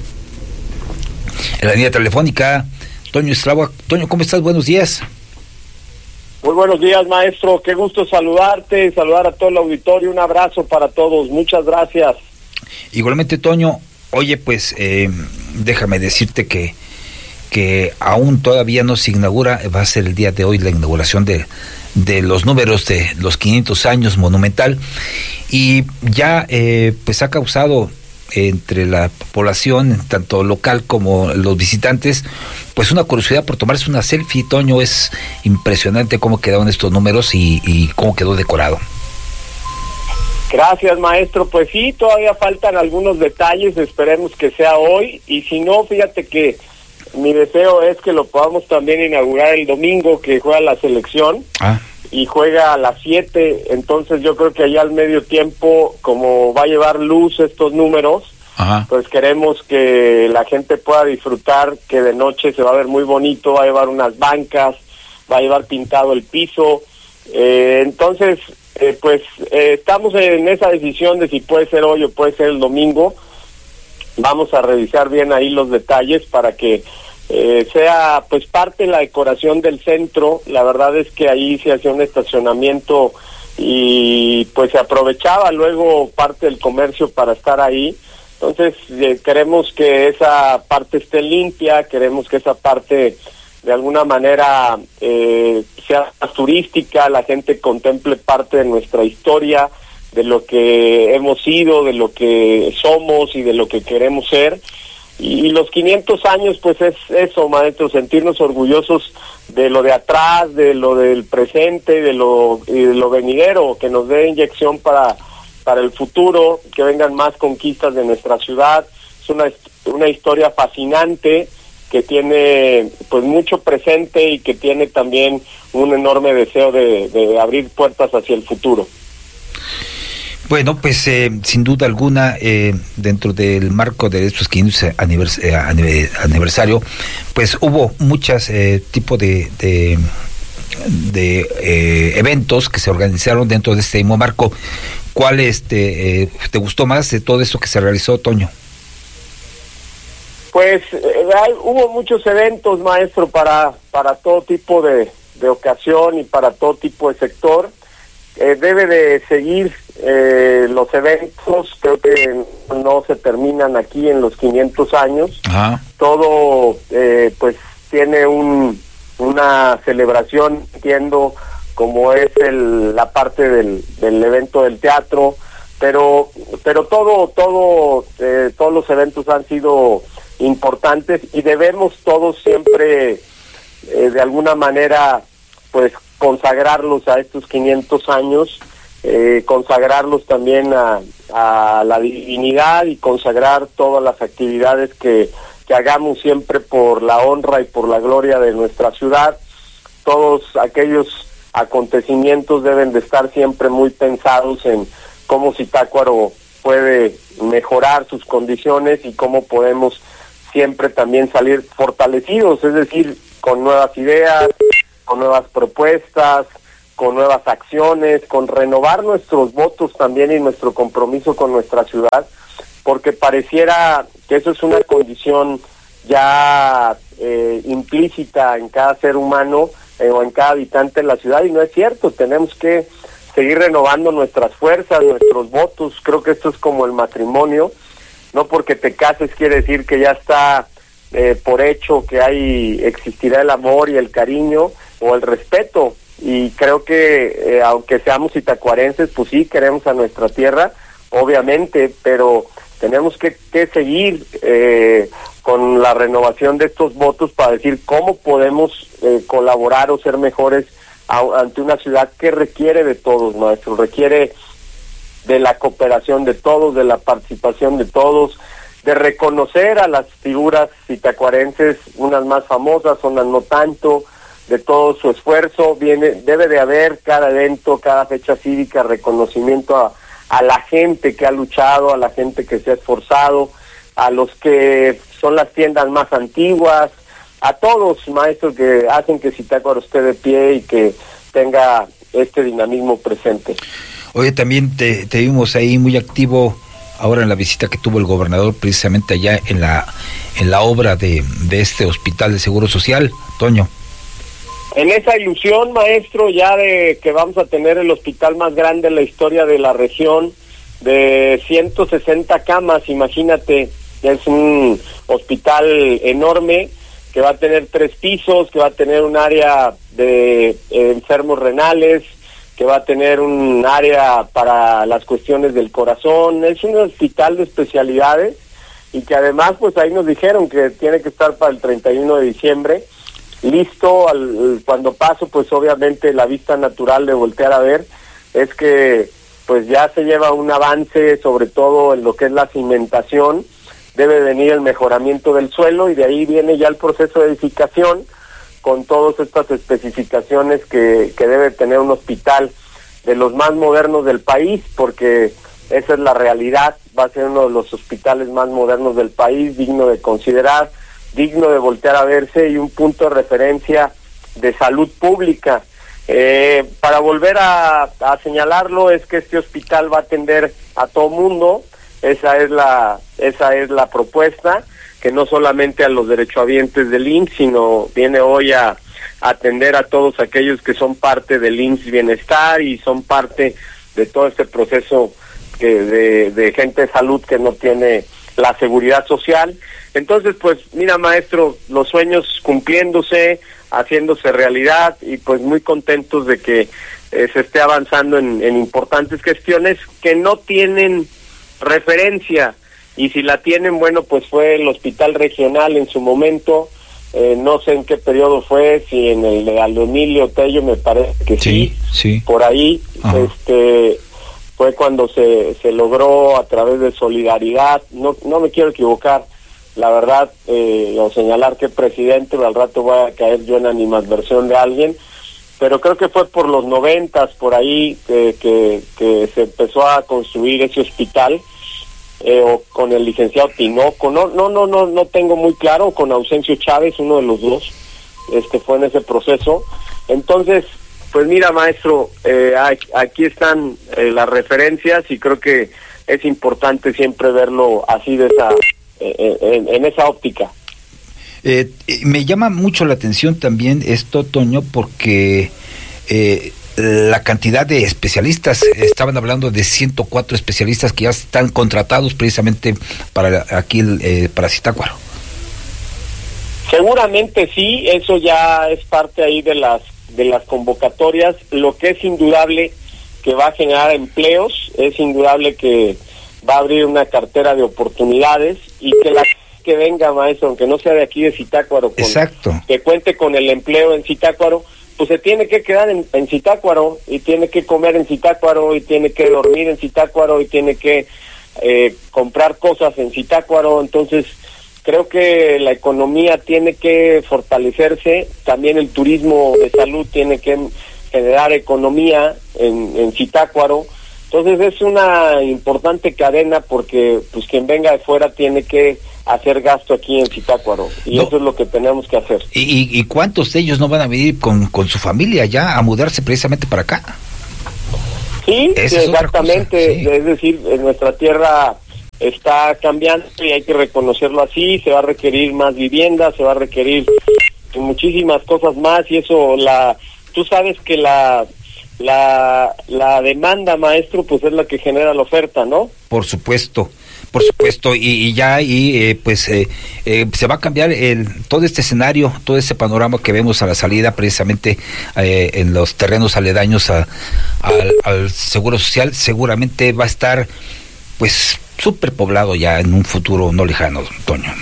En la línea telefónica, Toño Estrada. Toño, ¿cómo estás? Buenos días. Muy buenos días, maestro. Qué gusto saludarte, saludar a todo el auditorio. Un abrazo para todos. Muchas gracias. Igualmente, Toño. Oye, pues eh, déjame decirte que que aún todavía no se inaugura, va a ser el día de hoy la inauguración de, de los números de los quinientos años Monumental, y ya eh, pues ha causado entre la población, tanto local como los visitantes, pues una curiosidad por tomarse una selfie. Toño, es impresionante cómo quedaron estos números y, y cómo quedó decorado. Gracias, maestro. Pues sí, todavía faltan algunos detalles, esperemos que sea hoy, y si no, fíjate que mi deseo es que lo podamos también inaugurar el domingo, que juega la selección. Ah. Y juega a las siete, entonces yo creo que allá al medio tiempo, como va a llevar luz estos números, ajá, pues queremos que la gente pueda disfrutar, que de noche se va a ver muy bonito, va a llevar unas bancas, va a llevar pintado el piso, eh, entonces eh, pues eh, estamos en esa decisión de si puede ser hoy o puede ser el domingo. Vamos a revisar bien ahí los detalles para que Eh, sea pues parte de la decoración del centro. La verdad es que ahí se hacía un estacionamiento y pues se aprovechaba luego parte del comercio para estar ahí. Entonces eh, queremos que esa parte esté limpia, queremos que esa parte de alguna manera eh, sea más turística, la gente contemple parte de nuestra historia, de lo que hemos sido, de lo que somos y de lo que queremos ser. Y los quinientos años, pues es eso, maestro, sentirnos orgullosos de lo de atrás, de lo del presente, de lo, y de lo venidero, que nos dé inyección para, para el futuro, que vengan más conquistas de nuestra ciudad. Es una, una historia fascinante que tiene pues mucho presente y que tiene también un enorme deseo de, de abrir puertas hacia el futuro. Bueno, pues eh, sin duda alguna, eh, dentro del marco de estos quinientos anivers eh, aniversario, pues hubo muchos eh, tipos de, de, de eh, eventos que se organizaron dentro de este mismo marco. ¿Cuál este, eh, te gustó más de todo esto que se realizó, Toño? Pues eh, hubo muchos eventos, maestro, para, para todo tipo de, de ocasión y para todo tipo de sector. Eh, debe de seguir eh, los eventos, creo que no se terminan aquí en los quinientos años. Ajá. Todo eh, pues tiene un una celebración, entiendo, como es el, la parte del, del evento del teatro, pero pero todo todo eh, todos los eventos han sido importantes y debemos todos siempre eh, de alguna manera pues consagrarlos a estos quinientos años, eh, consagrarlos también a, a la divinidad y consagrar todas las actividades que, que hagamos siempre por la honra y por la gloria de nuestra ciudad. todos aquellos acontecimientos deben de estar siempre muy pensados en cómo Zitácuaro puede mejorar sus condiciones y cómo podemos siempre también salir fortalecidos, es decir, con nuevas ideas, con nuevas propuestas, con nuevas acciones, con renovar nuestros votos también y nuestro compromiso con nuestra ciudad, porque pareciera que eso es una condición ya eh, implícita en cada ser humano eh, o en cada habitante de la ciudad, y no es cierto. Tenemos que seguir renovando nuestras fuerzas, nuestros votos. Creo que esto es como el matrimonio, no porque te cases quiere decir que ya está eh, por hecho que ahí existirá el amor y el cariño o el respeto. Y creo que eh, aunque seamos itacuarenses, pues sí queremos a nuestra tierra, obviamente, pero tenemos que, que seguir eh, con la renovación de estos votos para decir cómo podemos eh, colaborar o ser mejores a, ante una ciudad que requiere de todos, maestro, requiere de la cooperación de todos, de la participación de todos, de reconocer a las figuras itacuarenses, unas más famosas, unas no tanto, de todo su esfuerzo. Viene, debe de haber cada evento, cada fecha cívica, reconocimiento a, a la gente que ha luchado, a la gente que se ha esforzado, a los que son las tiendas más antiguas, a todos, maestros, que hacen que Zitácuaro esté de pie y que tenga este dinamismo presente. Oye, también te, te vimos ahí muy activo ahora en la visita que tuvo el gobernador precisamente allá en la en la obra de, de este hospital de Seguro Social, Toño. En esa ilusión, maestro, ya de que vamos a tener el hospital más grande en la historia de la región, de ciento sesenta camas, imagínate, es un hospital enorme que va a tener tres pisos, que va a tener un área de eh, enfermos renales, que va a tener un área para las cuestiones del corazón. Es un hospital de especialidades y que además pues ahí nos dijeron que tiene que estar para el treinta y uno de diciembre. Listo, al, cuando paso, pues obviamente la vista natural de voltear a ver es que pues ya se lleva un avance, sobre todo en lo que es la cimentación. Debe venir el mejoramiento del suelo y de ahí viene ya el proceso de edificación con todas estas especificaciones que, que debe tener un hospital de los más modernos del país, porque esa es la realidad. Va a ser uno de los hospitales más modernos del país, digno de considerar, digno de voltear a verse y un punto de referencia de salud pública. Eh, para volver a, a señalarlo, es que este hospital va a atender a todo mundo. Esa es la esa es la propuesta, que no solamente a los derechohabientes del I M S S, sino viene hoy a, a atender a todos aquellos que son parte del I M S S Bienestar y son parte de todo este proceso que, de, de gente de salud que no tiene la seguridad social. Entonces, pues, mira, maestro, los sueños cumpliéndose, haciéndose realidad y pues muy contentos de que eh, se esté avanzando en, en importantes cuestiones que no tienen referencia, y si la tienen, bueno, pues fue el hospital regional en su momento, eh, no sé en qué periodo fue, si en el de Emilio Tello, me parece que sí, sí, sí. Por ahí, ajá. este fue cuando se, se logró a través de solidaridad, no no me quiero equivocar, la verdad, eh, o señalar que presidente, al rato voy a caer yo en animadversión de alguien, pero creo que fue por los noventas, por ahí, que, que, que se empezó a construir ese hospital, eh, o con el licenciado Tinoco, no, no, no, no, no tengo muy claro, con Ausencio Chávez, uno de los dos, este fue en ese proceso. Entonces, pues mira, maestro, eh, aquí están eh, las referencias y creo que es importante siempre verlo así de esa, eh, en, en esa óptica. Eh, me llama mucho la atención también esto, Toño, porque eh, la cantidad de especialistas, estaban hablando de ciento cuatro especialistas que ya están contratados precisamente para aquí, eh, para Zitácuaro. Seguramente sí, eso ya es parte ahí de las de las convocatorias. Lo que es indudable que va a generar empleos, es indudable que va a abrir una cartera de oportunidades y que la que venga, maestro, aunque no sea de aquí de Zitácuaro, con, exacto, que cuente con el empleo en Zitácuaro, pues se tiene que quedar en, en Zitácuaro y tiene que comer en Zitácuaro y tiene que dormir en Zitácuaro y tiene que eh, comprar cosas en Zitácuaro. Entonces creo que la economía tiene que fortalecerse, también el turismo de salud tiene que generar economía en, en Zitácuaro. Entonces es una importante cadena porque pues quien venga de fuera tiene que hacer gasto aquí en Zitácuaro y no. Eso es lo que tenemos que hacer. ¿Y, y, y cuántos de ellos no van a venir con, con su familia ya a mudarse precisamente para acá? Sí, sí exactamente, sí. Es decir, en nuestra tierra está cambiando y hay que reconocerlo así, se va a requerir más vivienda, se va a requerir muchísimas cosas más y eso, la, tú sabes que la... La, la demanda, maestro, pues es la que genera la oferta, ¿no? Por supuesto, por supuesto, y, y ya y eh, pues eh, eh, se va a cambiar el todo este escenario, todo este panorama que vemos a la salida, precisamente eh, en los terrenos aledaños a, a, al Seguro Social, seguramente va a estar, pues, súper poblado ya en un futuro no lejano, Toño.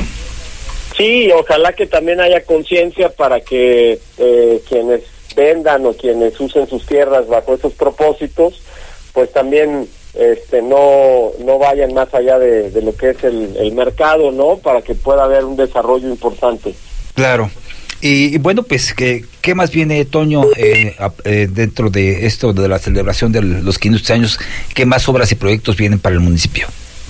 Sí, ojalá que también haya conciencia para que eh, quienes vendan o quienes usen sus tierras bajo esos propósitos, pues también este no no vayan más allá de, de lo que es el, el mercado, ¿no? Para que pueda haber un desarrollo importante. Claro. Y, y bueno, pues, ¿qué, qué más viene, Toño, eh, a, eh, dentro de esto de la celebración de los quinientos años? ¿Qué más obras y proyectos vienen para el municipio?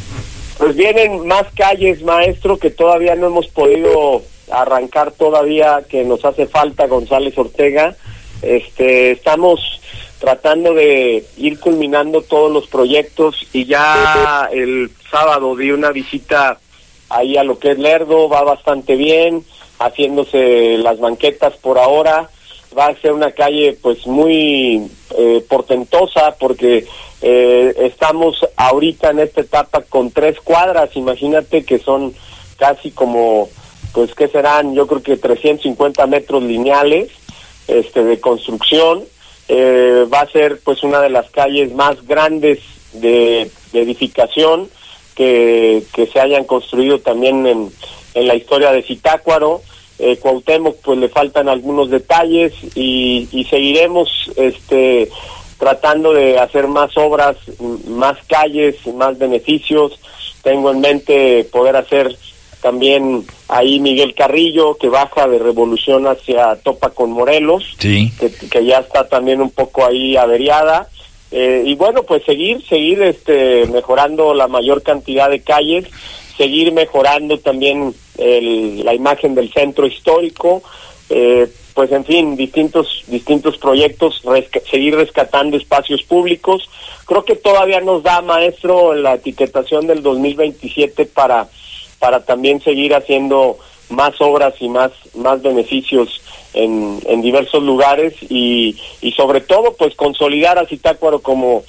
Pues vienen más calles, maestro, que todavía no hemos podido arrancar todavía, que nos hace falta, González Ortega. Este, estamos tratando de ir culminando todos los proyectos y ya el sábado di una visita ahí a lo que es Lerdo, va bastante bien, haciéndose las banquetas por ahora, va a ser una calle pues muy eh, portentosa porque eh, estamos ahorita en esta etapa con tres cuadras, imagínate que son casi como, pues que serán, yo creo que trescientos cincuenta metros lineales, este de construcción, eh, va a ser pues una de las calles más grandes de, de edificación que, que se hayan construido también en, en la historia de Zitácuaro. eh, Cuauhtémoc pues le faltan algunos detalles y, y seguiremos este tratando de hacer más obras, más calles, más beneficios. Tengo en mente poder hacer también ahí Miguel Carrillo, que baja de Revolución hacia Topa con Morelos, sí. que, que ya está también un poco ahí averiada, eh, y bueno, pues seguir, seguir este mejorando la mayor cantidad de calles, seguir mejorando también el, la imagen del centro histórico, eh, pues en fin, distintos distintos proyectos, resca- seguir rescatando espacios públicos. Creo que todavía nos da, maestro, la etiquetación del dos mil veintisiete para para también seguir haciendo más obras y más más beneficios en, en diversos lugares y, y sobre todo pues consolidar a Zitácuaro como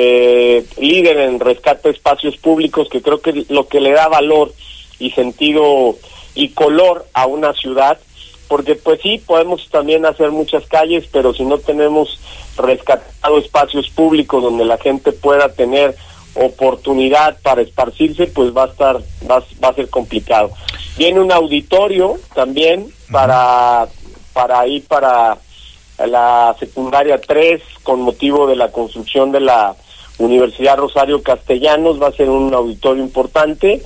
eh, líder en rescate de espacios públicos, que creo que lo que le da valor y sentido y color a una ciudad, porque pues sí, podemos también hacer muchas calles, pero si no tenemos rescatado espacios públicos donde la gente pueda tener oportunidad para esparcirse, pues va a estar, va, va a ser complicado. Viene un auditorio también para, para ir para la secundaria tres, con motivo de la construcción de la Universidad Rosario Castellanos, va a ser un auditorio importante,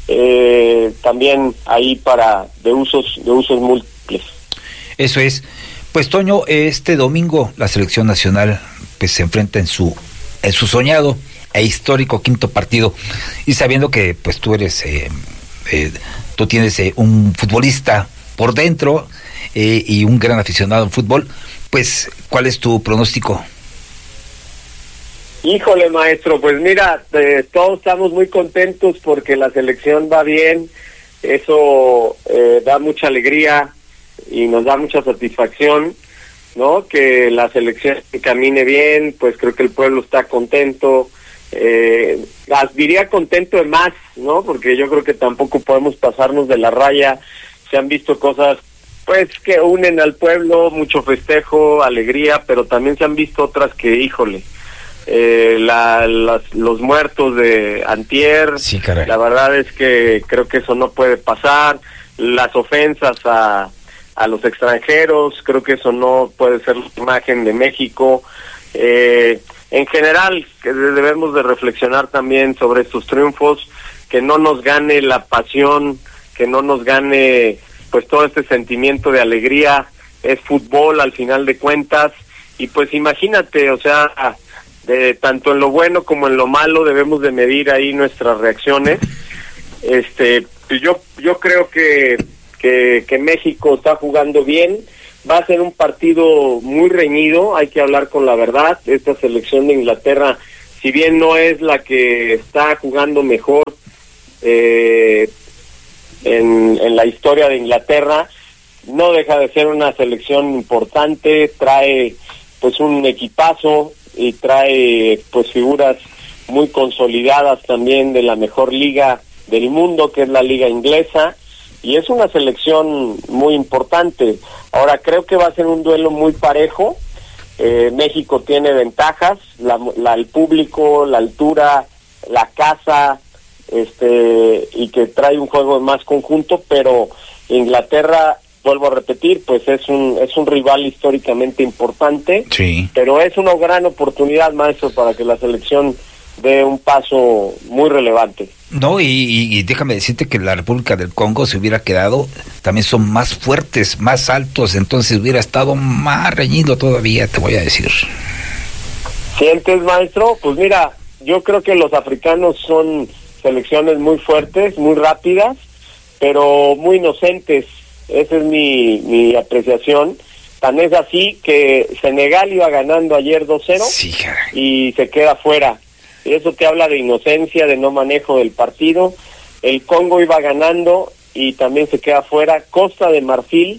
eh, también ahí para, de usos, de usos múltiples. Eso es. Pues Toño, este domingo la selección nacional pues se enfrenta en su, en su soñado e histórico quinto partido, y sabiendo que pues tú eres eh, eh, tú tienes eh, un futbolista por dentro eh, y un gran aficionado al fútbol, pues ¿cuál es tu pronóstico? Híjole, maestro, pues mira, eh, todos estamos muy contentos porque la selección va bien, eso eh, da mucha alegría y nos da mucha satisfacción, ¿no? Que la selección camine bien, pues creo que el pueblo está contento. Eh, diría contento de más, ¿no? Porque yo creo que tampoco podemos pasarnos de la raya. Se han visto cosas pues que unen al pueblo, mucho festejo, alegría, pero también se han visto otras que, híjole, eh, la, las, los muertos de antier, sí, caray. La verdad es que creo que eso no puede pasar. Las ofensas a, a los extranjeros, creo que eso no puede ser la imagen de México. Eh, En general, que debemos de reflexionar también sobre estos triunfos, que no nos gane la pasión que no nos gane pues todo este sentimiento de alegría. Es fútbol al final de cuentas, y pues imagínate, o sea, de tanto en lo bueno como en lo malo debemos de medir ahí nuestras reacciones. Este, pues yo yo creo que, que que México está jugando bien. Va a ser un partido muy reñido, hay que hablar con la verdad. Esta selección de Inglaterra, si bien no es la que está jugando mejor eh, en, en la historia de Inglaterra, no deja de ser una selección importante, trae pues un equipazo y trae pues figuras muy consolidadas también de la mejor liga del mundo, que es la liga inglesa, y es una selección muy importante. Ahora creo que va a ser un duelo muy parejo. eh, México tiene ventajas, la, la, el público, la altura, la casa, este y que trae un juego más conjunto, pero Inglaterra, vuelvo a repetir, pues es un es un rival históricamente importante, sí. Pero es una gran oportunidad, maestro, para que la selección dé un paso muy relevante. No, y, y, y déjame decirte que la República del Congo, se hubiera quedado, también son más fuertes, más altos, entonces hubiera estado más reñido todavía, te voy a decir. ¿Sientes, maestro? Pues mira, yo creo que los africanos son selecciones muy fuertes, muy rápidas, pero muy inocentes. Esa es mi, mi apreciación. Tan es así que Senegal iba ganando ayer dos cero, sí, y se queda fuera. Y eso te habla de inocencia, de no manejo del partido. El Congo iba ganando y también se queda fuera. Costa de Marfil,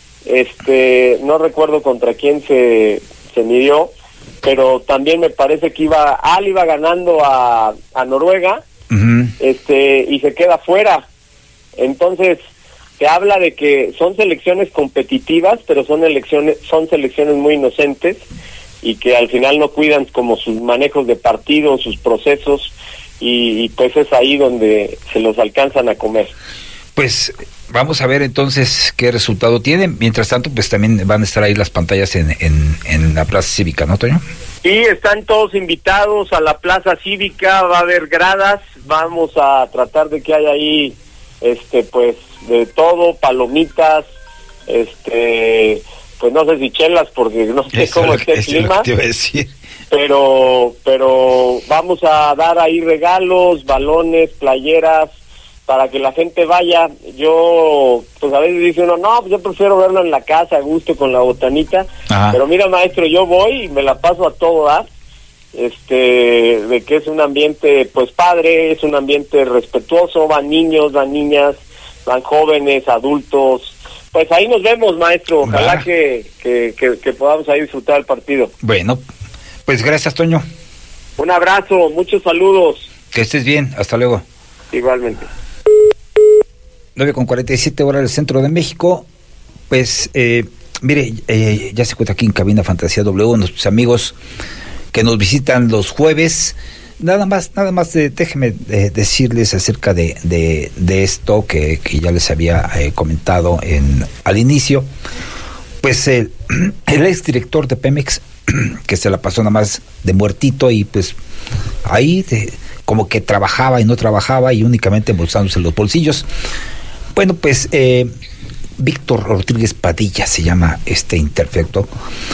este, no recuerdo contra quién se, se midió, pero también me parece que iba, Al iba ganando a, a Noruega, uh-huh. este, y se queda fuera. Entonces, te habla de que son selecciones competitivas, pero son elecciones, son selecciones muy inocentes, y que al final no cuidan como sus manejos de partido, sus procesos, y, y pues es ahí donde se los alcanzan a comer. Pues vamos a ver entonces qué resultado tienen. Mientras tanto, pues también van a estar ahí las pantallas en, en, en la Plaza Cívica, ¿no, Toño? Sí, están todos invitados a la Plaza Cívica, va a haber gradas, vamos a tratar de que haya ahí, este, pues, de todo, palomitas, este... pues no sé si chelas, porque no sé eso cómo está el clima, te iba a decir. pero pero vamos a dar ahí regalos, balones, playeras, para que la gente vaya. Yo, pues a veces dice uno, no, pues yo prefiero verlo en la casa, a gusto, con la botanita. Ajá. Pero mira, maestro, yo voy y me la paso a todo dar, este, de que es un ambiente, pues padre, es un ambiente respetuoso, van niños, van niñas, van jóvenes, adultos. Pues ahí nos vemos, maestro. Ojalá que, que, que, que podamos ahí disfrutar el partido. Bueno, pues gracias, Toño. Un abrazo, muchos saludos. Que estés bien, hasta luego. Igualmente. nueve con cuarenta y siete horas del centro de México. Pues, eh, mire, eh, ya se cuenta aquí en Cabina Fantasía W, nuestros amigos que nos visitan los jueves. Nada más, nada más de, déjenme de, decirles acerca de, de, de esto que, que ya les había eh, comentado en al inicio. Pues el, el exdirector de Pemex, que se la pasó nada más de muertito y pues ahí de, como que trabajaba y no trabajaba y únicamente embolsándose los bolsillos. Bueno, pues eh, Víctor Rodríguez Padilla se llama este imperfecto.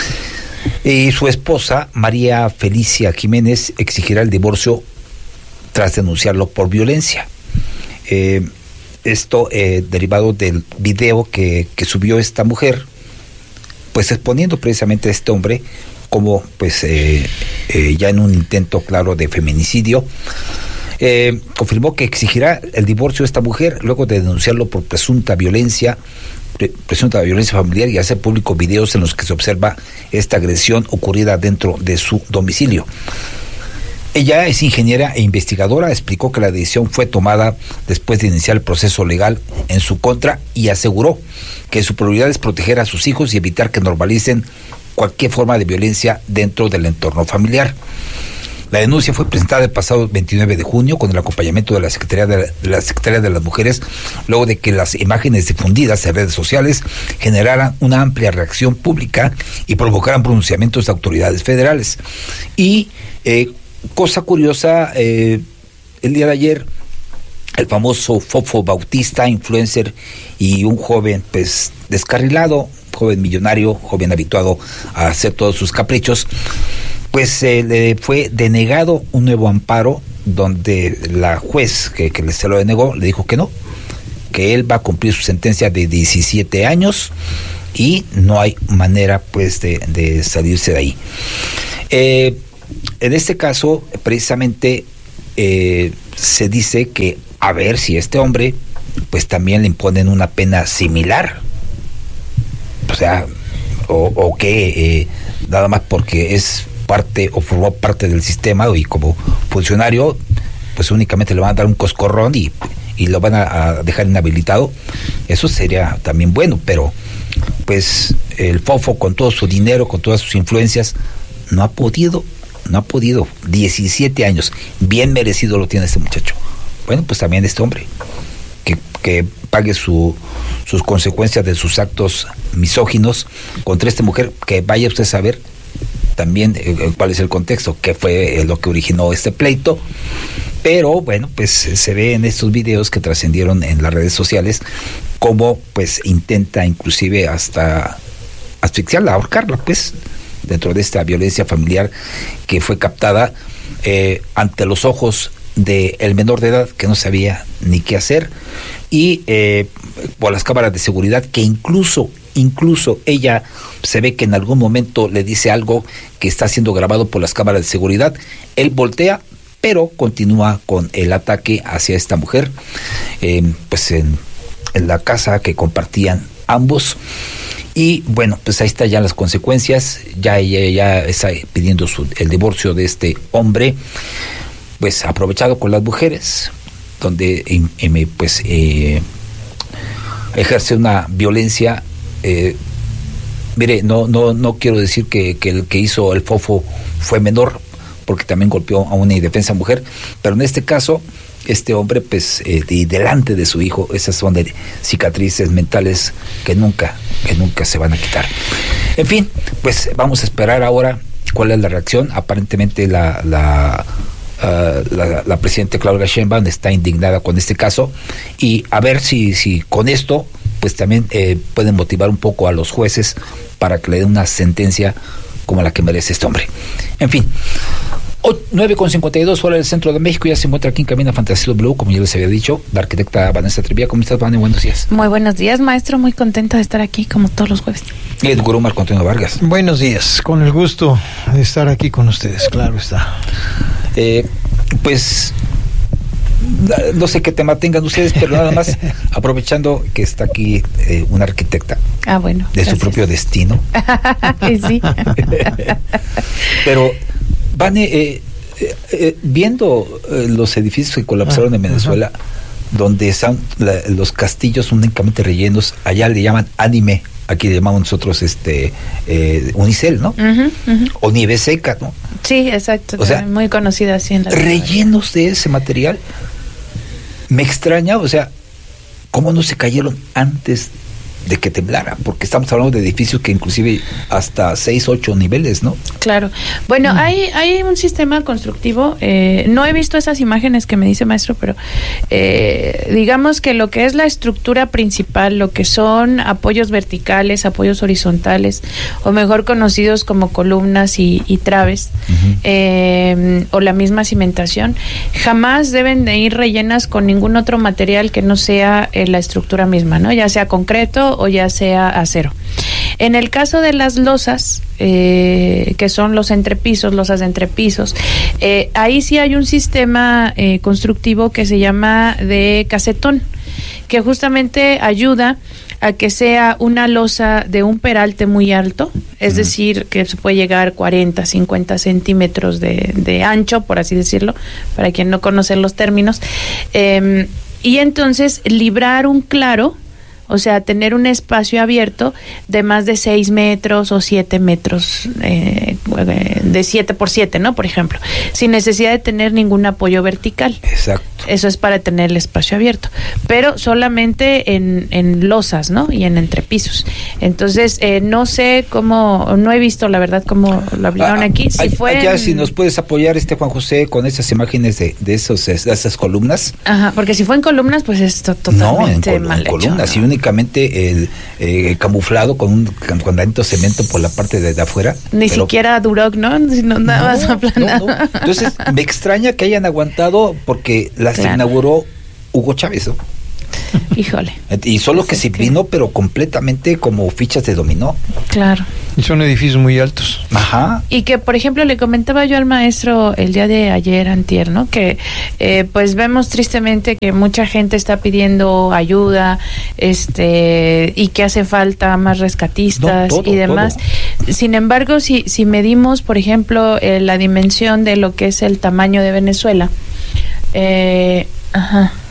Y su esposa, María Felicia Jiménez, exigirá el divorcio tras denunciarlo por violencia. Eh, esto eh, derivado del video que, que subió esta mujer, pues exponiendo precisamente a este hombre como pues eh, eh, ya en un intento claro de feminicidio. Eh, confirmó que exigirá el divorcio de esta mujer luego de denunciarlo por presunta violencia presunta violencia familiar y hacer público videos en los que se observa esta agresión ocurrida dentro de su domicilio. Ella es ingeniera e investigadora, explicó que la decisión fue tomada después de iniciar el proceso legal en su contra y aseguró que su prioridad es proteger a sus hijos y evitar que normalicen cualquier forma de violencia dentro del entorno familiar. La denuncia fue presentada el pasado veintinueve de junio con el acompañamiento de la Secretaría de, de la Secretaría de las Mujeres, luego de que las imágenes difundidas en redes sociales generaran una amplia reacción pública y provocaran pronunciamientos de autoridades federales. Y, eh, cosa curiosa, eh, el día de ayer, el famoso Fofo Bautista, influencer y un joven pues descarrilado, joven millonario, joven habituado a hacer todos sus caprichos, pues eh, le fue denegado un nuevo amparo donde la juez que, que se lo denegó le dijo que no, que él va a cumplir su sentencia de diecisiete años y no hay manera pues de, de salirse de ahí. Eh, en este caso, precisamente, eh, se dice que a ver si este hombre pues también le imponen una pena similar, o sea, o, o que eh, nada más porque es parte o formó parte del sistema y como funcionario pues únicamente le van a dar un coscorrón y, y lo van a, a dejar inhabilitado. Eso sería también bueno, pero pues el Fofo con todo su dinero, con todas sus influencias, no ha podido, no ha podido, diecisiete años, bien merecido lo tiene este muchacho. Bueno, pues también este hombre, que, que pague su, sus consecuencias de sus actos misóginos contra esta mujer, que vaya usted a saber también eh, cuál es el contexto, qué fue eh, lo que originó este pleito, pero bueno, pues se ve en estos videos que trascendieron en las redes sociales cómo pues intenta inclusive hasta asfixiarla, ahorcarla, pues, dentro de esta violencia familiar que fue captada eh, ante los ojos de el menor de edad que no sabía ni qué hacer y eh, por las cámaras de seguridad que incluso incluso ella se ve que en algún momento le dice algo que está siendo grabado por las cámaras de seguridad. Él voltea, pero continúa con el ataque hacia esta mujer, eh, pues en, en la casa que compartían ambos. Y bueno, pues ahí están ya las consecuencias. Ya ella ya está pidiendo su, el divorcio de este hombre, pues aprovechado con las mujeres, donde eh, eh, pues eh, ejerce una violencia. Eh, mire, no no no quiero decir que, que el que hizo el Fofo fue menor, porque también golpeó a una indefensa mujer, pero en este caso este hombre pues eh, de, delante de su hijo, esas son de cicatrices mentales que nunca que nunca se van a quitar. En fin, pues vamos a esperar ahora cuál es la reacción. Aparentemente la la uh, la, la presidenta Claudia Sheinbaum está indignada con este caso y a ver si si con esto pues también eh, pueden motivar un poco a los jueces para que le den una sentencia como la que merece este hombre. En fin, nueve con cincuenta y dos, hora del centro de México. Ya se encuentra aquí en Cabina Fantasía Blue, como ya les había dicho, la arquitecta Vanessa Trivia. ¿Cómo estás, Vanessa? Buenos días. Muy buenos días, maestro. Muy contenta de estar aquí, como todos los jueves. Y el gurú Marco Antonio Vargas. Buenos días, con el gusto de estar aquí con ustedes, claro está. Eh, pues... no sé qué tema tengan ustedes, pero nada más aprovechando que está aquí eh, una arquitecta ah, bueno, de gracias. Su propio destino. Sí. Pero van eh, eh, eh, viendo eh, los edificios que colapsaron ah, en Venezuela, ajá. donde están la, los castillos únicamente rellenos, allá le llaman anime, aquí le llamamos nosotros este eh, unicel, ¿no? Uh-huh, uh-huh. O nieve seca, ¿no? Sí, exacto. O sea, muy conocida así en la rellenos de ese material. Me extraña, o sea, cómo no se cayeron antes de que temblara, porque estamos hablando de edificios que inclusive hasta seis, ocho niveles, ¿no? Claro. Bueno, mm. hay hay un sistema constructivo, eh, no he visto esas imágenes que me dice maestro, pero eh, digamos que lo que es la estructura principal, lo que son apoyos verticales, apoyos horizontales, o mejor conocidos como columnas y, y traves, uh-huh. eh, o la misma cimentación, jamás deben de ir rellenas con ningún otro material que no sea eh, la estructura misma, ¿no? Ya sea concreto o ya sea acero. En el caso de las losas, eh, que son los entrepisos, losas de entrepisos, eh, ahí sí hay un sistema eh, constructivo que se llama de casetón, que justamente ayuda a que sea una losa de un peralte muy alto, es uh-huh. decir, que se puede llegar a cuarenta, cincuenta centímetros de, de ancho, por así decirlo, para quien no conoce los términos, eh, y entonces librar un claro. O sea, tener un espacio abierto de más de seis metros o siete metros, eh, de siete por siete, ¿no? Por ejemplo, sin necesidad de tener ningún apoyo vertical. Exacto. Eso es para tener el espacio abierto, pero solamente en, en losas, ¿no? Y en entrepisos. Entonces, eh, no sé cómo, no he visto la verdad cómo lo aplicaron ah, aquí. Si fue allá, en... si nos puedes apoyar, este Juan José, con esas imágenes de, de, esos, de esas columnas. Ajá, porque si fue en columnas, pues es to- totalmente no, en, col- mal en columnas, hecho, ¿no? Y únicamente el eh, camuflado con un con tanto cemento por la parte de, de afuera. Ni pero... siquiera Duroc, ¿no? Sino nada más aplanado. No, no. Entonces, me extraña que hayan aguantado porque las claro. inauguró Hugo Chávez, ¿no? Híjole. Y solo que se que... vino, pero completamente como fichas de dominó. Claro. Y son edificios muy altos. Ajá. Y que, por ejemplo, le comentaba yo al maestro el día de ayer, antier, ¿no? Que, eh, pues, vemos tristemente que mucha gente está pidiendo ayuda, este, y que hace falta más rescatistas no, todo, y demás. Todo. Sin embargo, si, si medimos, por ejemplo, eh, la dimensión de lo que es el tamaño de Venezuela, eh, ajá.